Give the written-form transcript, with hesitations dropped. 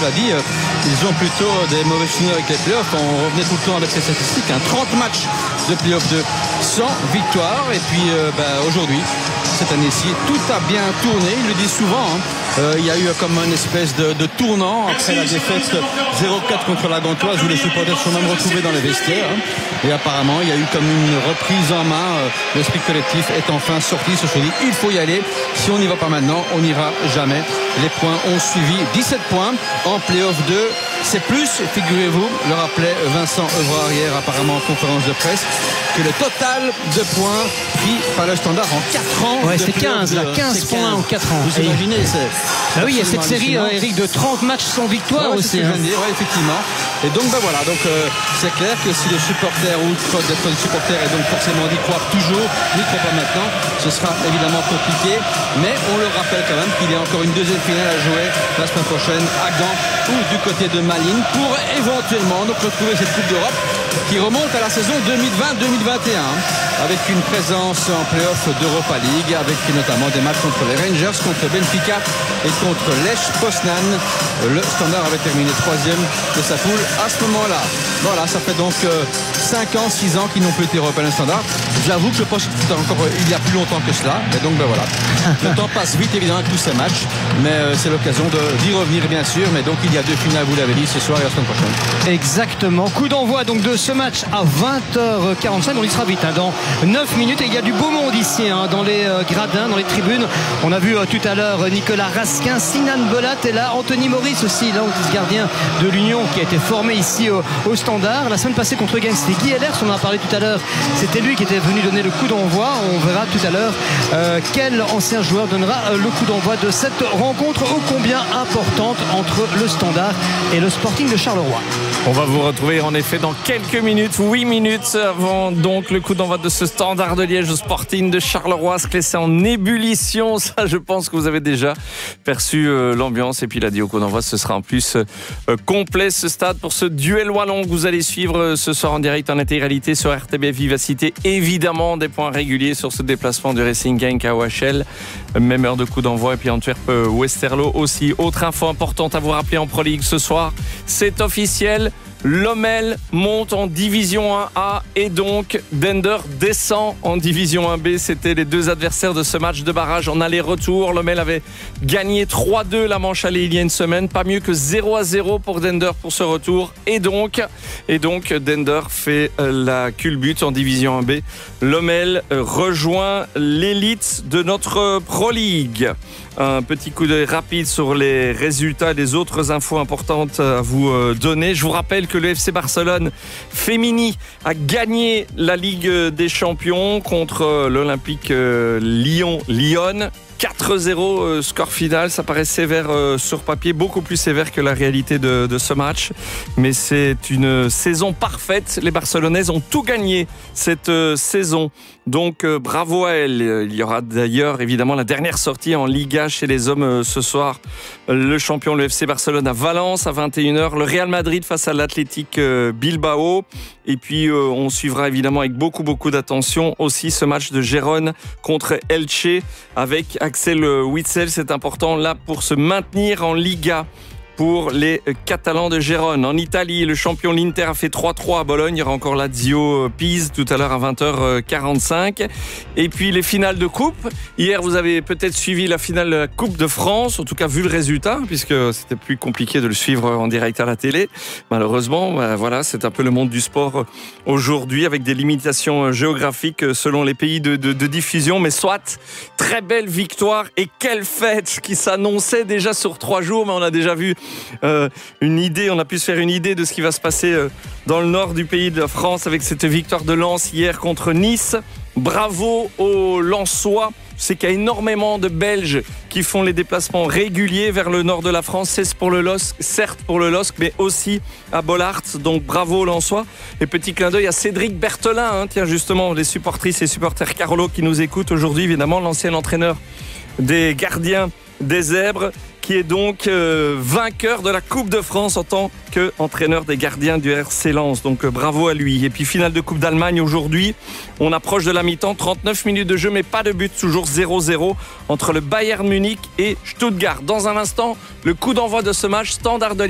cela dit, ils ont plutôt des mauvais souvenirs avec les playoffs. On revenait tout le temps avec ces statistiques, 30 matchs de playoffs de 100 victoires. Et puis aujourd'hui, cette année-ci, tout a bien tourné. Ils le disent souvent. Il y a eu comme une espèce de tournant après la défaite 0-4 contre la Gantoise, où les supporters sont même retrouvés dans les vestiaires. Et apparemment, il y a eu comme une reprise en main. L'esprit collectif est enfin sorti. Se dit, il faut y aller. Si on n'y va pas maintenant, on n'ira jamais. Les points ont suivi. 17 points en play-off 2. C'est plus, figurez-vous, le rappelait Vincent Evrard hier, apparemment en conférence de presse, que le total de points pris par le Standard en 4 ans. Ouais, c'est 15, là, 15 points en 4 ans. Vous imaginez, oui, il y a cette série, Eric, de 30 matchs sans victoire aussi. C'est ce que je viens de dire, effectivement. Et donc, voilà. Donc, c'est clair que si les supporters, ou d'être des supporters, et donc forcément d'y croire toujours, n'y croient pas maintenant, ce sera évidemment compliqué. Mais on le rappelle quand même qu'il y a encore une deuxième finale à jouer la semaine prochaine à Gand ou du côté de Malines pour éventuellement donc retrouver cette Coupe d'Europe qui remonte à la saison 2020-2021 avec une présence en play-off d'Europa League, avec notamment des matchs contre les Rangers, contre Benfica et contre Lech Poznan. Le Standard avait terminé 3e de sa poule à ce moment-là. Voilà, ça fait donc 5 ans, 6 ans qu'ils n'ont plus été européens le Standard. J'avoue que je pense que c'était encore il y a plus longtemps que cela. Et donc voilà. Le temps passe vite évidemment avec tous ces matchs, mais c'est l'occasion d'y revenir bien sûr. Mais donc il y a 2 finales, vous l'avez dit, ce soir et la semaine prochaine. Exactement. Coup d'envoi donc de ce match à 20h45. On y sera vite, dans 9 minutes. Et il y a du beau monde ici, dans les gradins, dans les tribunes. On a vu tout à l'heure Nicolas Raskin, Sinan Bolat et là Anthony Maurice aussi, là, gardien de l'Union qui a été formé ici au Standard. La semaine passée contre Genk, c'était Guy Ehlers, on en a parlé tout à l'heure. C'était lui qui était venu donner le coup d'envoi. On verra tout à l'heure quel ancien joueur donnera le coup d'envoi de cette rencontre ô combien importante entre le Standard et le Sporting de Charleroi. On va vous retrouver en effet dans quelques minutes, 8 minutes avant donc le coup d'envoi de ce Standard de Liège au Sporting de Charleroi, se laisser en ébullition. Ça, je pense que vous avez déjà perçu l'ambiance. Et puis, il a dit au coup d'envoi, ce sera en plus complet ce stade pour ce duel wallon que vous allez suivre ce soir en direct en intégralité sur RTBF Vivacité. Évidemment, des points réguliers sur ce déplacement du Racing Genk à OHL. Même heure de coup d'envoi. Et puis Antwerp-Westerlo aussi. Autre info importante à vous rappeler en Pro League ce soir, c'est officiel. Lommel monte en Division 1A et donc Dender descend en Division 1B. C'était les deux adversaires de ce match de barrage en aller-retour. Lommel avait gagné 3-2 la manche allée il y a une semaine. Pas mieux que 0-0 pour Dender pour ce retour. Et donc Dender fait la culbute en Division 1B. Lommel rejoint l'élite de notre Pro League. Un petit coup d'œil rapide sur les résultats et les autres infos importantes à vous donner. Je vous rappelle que le FC Barcelone Fémini a gagné la Ligue des Champions contre l'Olympique Lyon. 4-0 score final, ça paraît sévère sur papier, beaucoup plus sévère que la réalité de ce match. Mais c'est une saison parfaite. Les Barcelonaises ont tout gagné cette saison. Donc bravo à elles. Il y aura d'ailleurs évidemment la dernière sortie en Liga chez les hommes ce soir. Le champion, le FC Barcelone à Valence à 21h. Le Real Madrid face à l'Athletic Bilbao. Et puis on suivra évidemment avec beaucoup d'attention aussi ce match de Gérone contre Elche avec Axel Witsel. C'est important là pour se maintenir en Liga pour les Catalans de Gérone. En Italie, le champion l'Inter a fait 3-3 à Bologne. Il y aura encore Lazio Pise tout à l'heure à 20h45. Et puis les finales de coupe. Hier, vous avez peut-être suivi la finale de la Coupe de France, en tout cas vu le résultat, puisque c'était plus compliqué de le suivre en direct à la télé. Malheureusement, voilà, c'est un peu le monde du sport aujourd'hui avec des limitations géographiques selon les pays de diffusion. Mais soit, très belle victoire et quelle fête qui s'annonçait déjà sur 3 jours, mais on a déjà vu une idée, on a pu se faire une idée de ce qui va se passer dans le nord du pays de la France avec cette victoire de Lens hier contre Nice. Bravo aux Lensois. Je sais qu'il y a énormément de Belges qui font les déplacements réguliers vers le nord de la France. C'est pour le LOSC, certes pour le LOSC, mais aussi à Bollaert. Donc bravo aux Lensois. Et petit clin d'œil à Cédric Berthelin. Tiens, justement, les supportrices et supporters Carolo qui nous écoutent aujourd'hui. Évidemment, l'ancien entraîneur des gardiens des Zèbres, qui est donc vainqueur de la Coupe de France en tant qu'entraîneur des gardiens du RC Lens. Donc bravo à lui. Et puis finale de Coupe d'Allemagne aujourd'hui. On approche de la mi-temps, 39 minutes de jeu, mais pas de but, toujours 0-0 entre le Bayern Munich et Stuttgart. Dans un instant, le coup d'envoi de ce match, Standard de